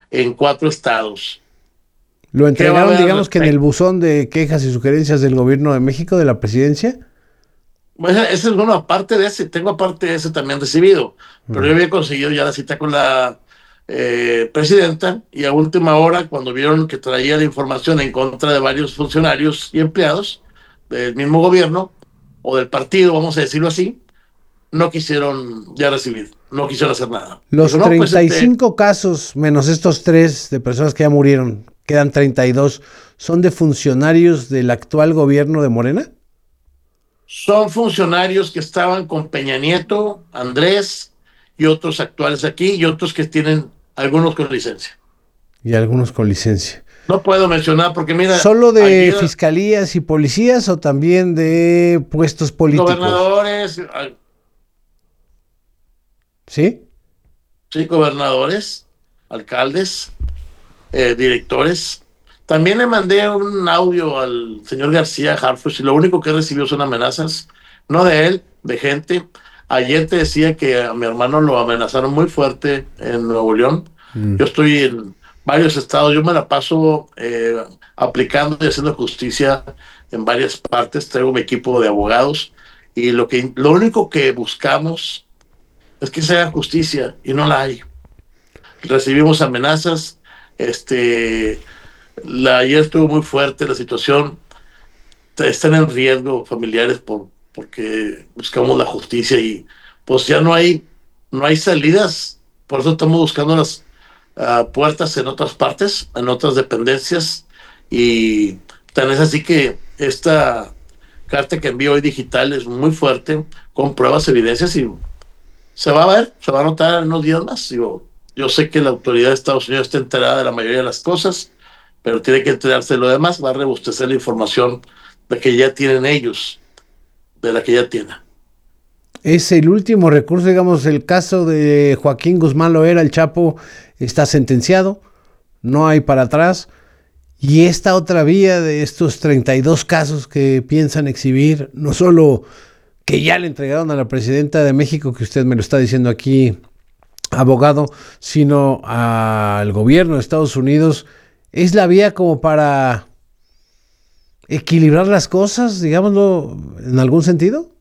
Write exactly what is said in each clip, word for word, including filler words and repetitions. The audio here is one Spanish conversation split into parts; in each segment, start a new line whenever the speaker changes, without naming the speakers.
en cuatro estados.
¿Lo
¿Qué va a
entregaron,
haber al
digamos que en el
respecto?
buzón de quejas y sugerencias del gobierno de México, de la presidencia?
Bueno, ese es uno, aparte de ese, tengo aparte de ese también recibido, pero yo
Mm.
había conseguido ya la cita con la eh, presidenta y a última hora, cuando vieron que traía la información en contra de varios funcionarios y empleados del mismo gobierno o del partido, vamos a decirlo así, no quisieron ya recibir, no quisieron hacer nada. Dijo,
Los
no, pues
treinta y
este,
cinco casos, menos estos tres de personas que ya murieron, quedan treinta y dos, ¿son de funcionarios del actual gobierno de Morena?
son funcionarios que estaban con Peña Nieto, Andrés y otros actuales aquí y otros que tienen algunos con licencia.
Y algunos con licencia.
No puedo mencionar porque mira,
¿Solo de
ayer
fiscalías y policías o también de puestos políticos?
gobernadores,
¿Sí?
sí, gobernadores, alcaldes, eh, directores. También le mandé un audio al señor García Harfuch y lo único que recibió son amenazas, no de él, de gente. Ayer te decía que a mi hermano lo amenazaron muy fuerte en Nuevo León.
Mm.
Yo estoy en varios estados, yo me la paso eh, aplicando y haciendo justicia en varias partes. Traigo mi equipo de abogados y lo, que, lo único que buscamos es que se haga justicia y no la hay. Recibimos amenazas, este, la, ayer estuvo muy fuerte la situación, están en riesgo familiares por, porque buscamos la justicia y pues ya no hay, no hay salidas, por eso estamos buscando las uh, puertas en otras partes, en otras dependencias y tan es así que esta carta que envío hoy digital es muy fuerte, con pruebas, evidencias y se va a ver, se va a notar en unos días más. Digo, yo sé que la autoridad de Estados Unidos está enterada de la mayoría de las cosas, pero tiene que enterarse de lo demás, va a rebustecer la información de que ya tienen ellos, de la que ya tienen.
Es el último recurso, digamos, el caso de Joaquín Guzmán Loera, el Chapo, está sentenciado, no hay para atrás. Y esta otra vía de estos treinta y dos casos que piensan exhibir, no solo que ya le entregaron a la presidenta de México, que usted me lo está diciendo aquí, abogado, sino al gobierno de Estados Unidos, es la vía como para equilibrar las cosas, digámoslo, en algún sentido.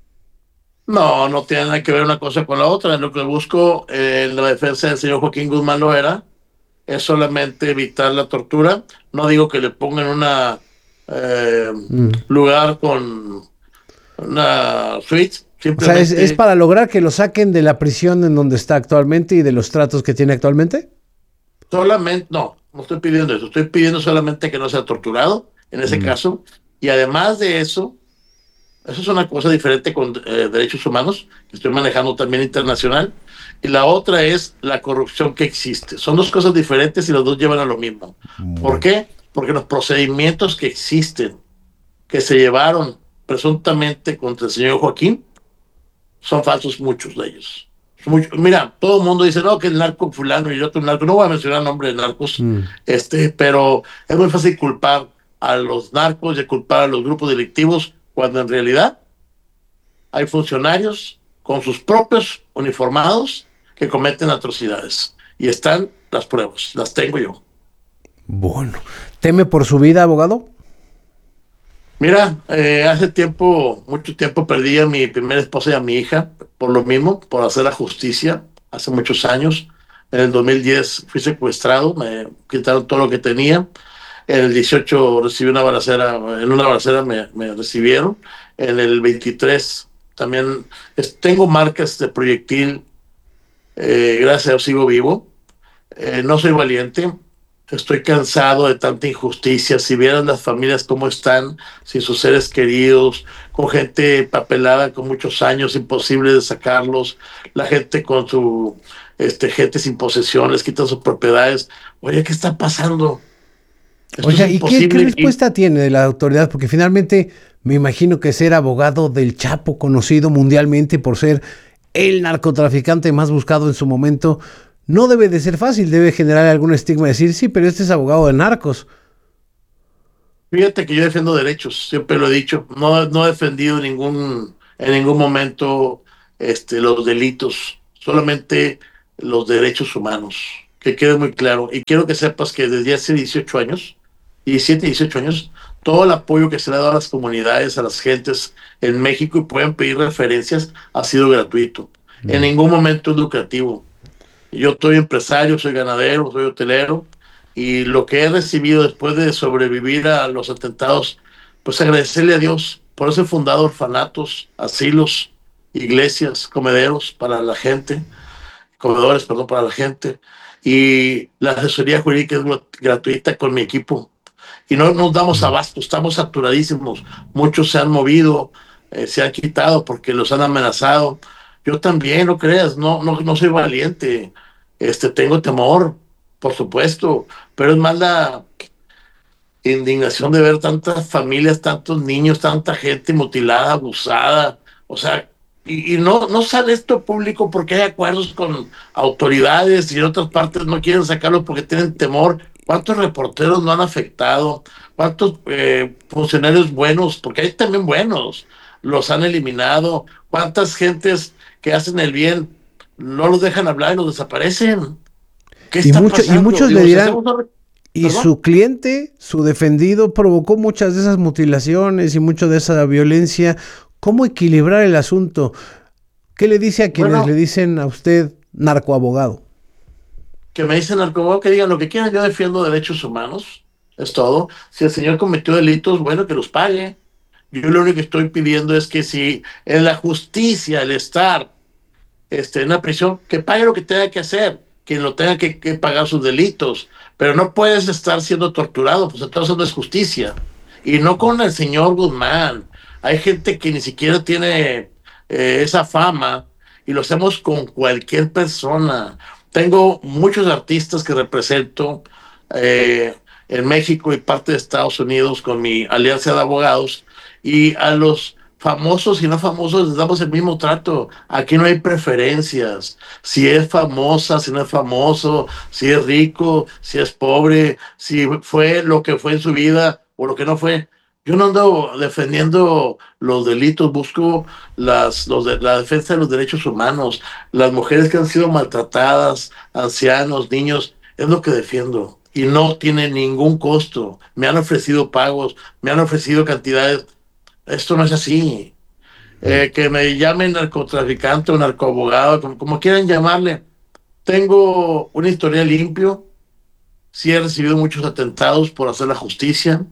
No, no tiene nada que ver una cosa con la otra. Lo que busco eh, en la defensa del señor Joaquín Guzmán Loera es solamente evitar la tortura. No digo que le pongan una eh,
Mm.
lugar con una suite,
O sea, ¿es, es
simplemente,
para lograr que lo saquen de la prisión en donde está actualmente y de los tratos que tiene actualmente?
solamente, no, no estoy pidiendo eso, estoy pidiendo solamente que no sea torturado en ese
Mm.
caso. Y además de eso, eso es una cosa diferente con eh, derechos humanos, que estoy manejando también internacional. Y la otra es la corrupción que existe. Son dos cosas diferentes y los dos llevan a lo mismo. ¿Por
Bueno.
qué? Porque los procedimientos que existen, que se llevaron presuntamente contra el señor Joaquín, son falsos muchos de ellos. Mucho, mira, todo el mundo dice, no, que el narco fulano y yo otro narco, no voy a mencionar el nombre de narcos,
Mm.
este, pero es muy fácil culpar a los narcos y culpar a los grupos delictivos cuando en realidad hay funcionarios con sus propios uniformados que cometen atrocidades. Y están las pruebas, las tengo yo.
Bueno. ¿Teme por su vida, abogado?
Mira, eh, hace tiempo, mucho tiempo perdí a mi primera esposa y a mi hija por lo mismo, por hacer la justicia, hace muchos años. En el dos mil diez fui secuestrado, me quitaron todo lo que tenía. En el dieciocho recibí una balacera, en una balacera me, me recibieron. En el veintitrés también es, tengo marcas de proyectil, eh, gracias a Dios sigo vivo. Eh, no soy valiente, estoy cansado de tanta injusticia. Si vieran las familias cómo están, sin sus seres queridos, con gente papelada con muchos años, imposible de sacarlos, la gente con su, este, gente sin posesión, les quitan sus propiedades. Oye, ¿qué está pasando? Esto es
Oiga, ¿y qué, qué
imposible. Y
respuesta tiene de la autoridad? Porque finalmente me imagino que ser abogado del Chapo, conocido mundialmente por ser el narcotraficante más buscado en su momento, no debe de ser fácil, debe generar algún estigma, decir, sí, pero este es abogado de narcos.
fíjate que yo defiendo derechos, siempre lo he dicho. No, no he defendido ningún, en ningún momento este, los delitos, solamente los derechos humanos, que quede muy claro. Y quiero que sepas que desde hace dieciocho años, diecisiete, dieciocho años, todo el apoyo que se le ha dado a las comunidades, a las gentes en México, y pueden pedir referencias, ha sido gratuito. Mm. En ningún momento es lucrativo. Yo soy empresario, soy ganadero, soy hotelero, y lo que he recibido después de sobrevivir a los atentados, pues agradecerle a Dios. Por eso he fundado orfanatos, asilos, iglesias, comederos para la gente, comedores, perdón, para la gente, y la asesoría jurídica es gratuita con mi equipo. Y no nos damos abasto, estamos saturadísimos. Muchos se han movido, eh, se han quitado porque los han amenazado. Yo también, no creas, no, no, no soy valiente. Este, tengo temor, por supuesto, pero es más la indignación de ver tantas familias, tantos niños, tanta gente mutilada, abusada. O sea, y, y no, no sale esto público porque hay acuerdos con autoridades y en otras partes no quieren sacarlo porque tienen temor. ¿Cuántos reporteros no han afectado? ¿Cuántos eh, funcionarios buenos, porque hay también buenos, los han eliminado? ¿Cuántas gentes que hacen el bien no los dejan hablar y los desaparecen? ¿Qué
y,
está
mucho,
pasando?
y muchos
Digo,
le
si
dirán,
hacemos...
y su cliente, su defendido, provocó muchas de esas mutilaciones y mucho de esa violencia. ¿Cómo equilibrar el asunto? ¿Qué le dice a quienes bueno, le dicen a usted narcoabogado?
Que me dicen narcoabogado, que digan lo que quieran, yo defiendo derechos humanos, es todo. Si el señor cometió delitos, bueno, que los pague. Yo lo único que estoy pidiendo es que si en la justicia, el estar este, en una prisión, que pague lo que tenga que hacer, quien lo tenga que, que pagar sus delitos, pero no puedes estar siendo torturado, pues entonces no es justicia. Y no con el señor Guzmán. Hay gente que ni siquiera tiene eh, esa fama, y lo hacemos con cualquier persona. Tengo muchos artistas que represento eh, en México y parte de Estados Unidos con mi alianza de abogados, y a los famosos y no famosos les damos el mismo trato. Aquí no hay preferencias. Si es famosa, si no es famoso, si es rico, si es pobre, si fue lo que fue en su vida o lo que no fue. Yo no ando defendiendo los delitos, busco las, los de, la defensa de los derechos humanos, las mujeres que han sido maltratadas, ancianos, niños, es lo que defiendo. Y no tiene ningún costo. Me han ofrecido pagos, me han ofrecido cantidades. Esto no es así. Eh, que me llamen narcotraficante o narcoabogado, como, como quieran llamarle. Tengo una historia limpio. Sí he recibido muchos atentados por hacer la justicia.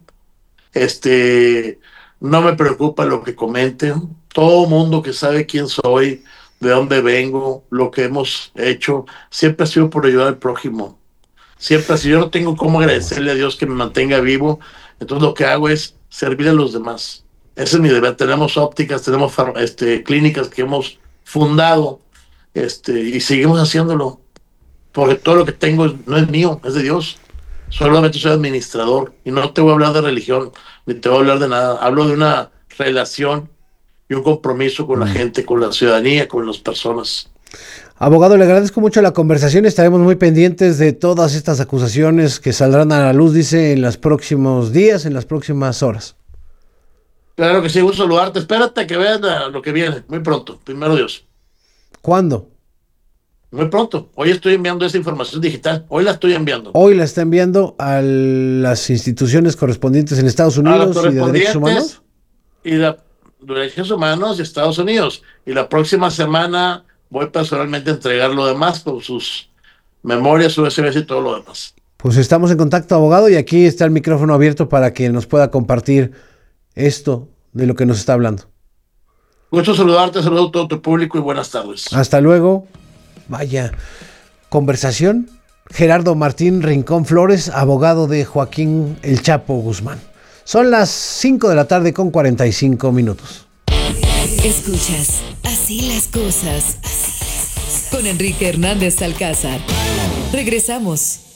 Este, no me preocupa lo que comenten. Todo mundo que sabe quién soy, de dónde vengo, lo que hemos hecho, siempre ha sido por ayudar al prójimo. Siempre así. Yo no tengo cómo agradecerle a Dios que me mantenga vivo. Entonces lo que hago es servir a los demás. Ese es mi deber. Tenemos ópticas, tenemos este, clínicas que hemos fundado, este, y seguimos haciéndolo. Porque todo lo que tengo no es mío, es de Dios. Solamente soy administrador y no te voy a hablar de religión, ni te voy a hablar de nada. Hablo de una relación y un compromiso con la gente, con la ciudadanía, con las personas.
Abogado, le agradezco mucho la conversación. Estaremos muy pendientes de todas estas acusaciones que saldrán a la luz, dice, en los próximos días, en las próximas horas.
Claro que sí, gusto saludarte. Espérate que veas lo que viene, muy pronto, primero Dios.
¿Cuándo?
Muy pronto. Hoy estoy enviando esa información digital. Hoy la estoy enviando.
Hoy la está enviando a las instituciones correspondientes en Estados Unidos y de derechos humanos.
Y de derechos humanos de Estados Unidos. Y la próxima semana voy personalmente a entregar lo demás con sus memorias, U S Bs y todo lo demás.
Pues estamos en contacto, abogado, y aquí está el micrófono abierto para que nos pueda compartir esto de lo que nos está hablando.
Gusto saludarte, saludo a todo tu público y buenas tardes.
Hasta luego. Vaya conversación. Gerardo Martín Rincón Flores, abogado de Joaquín El Chapo Guzmán. Son las cinco de la tarde con cuarenta y cinco minutos.
Escuchas Así las cosas. Así las cosas. Con Enrique Hernández Alcázar. Regresamos.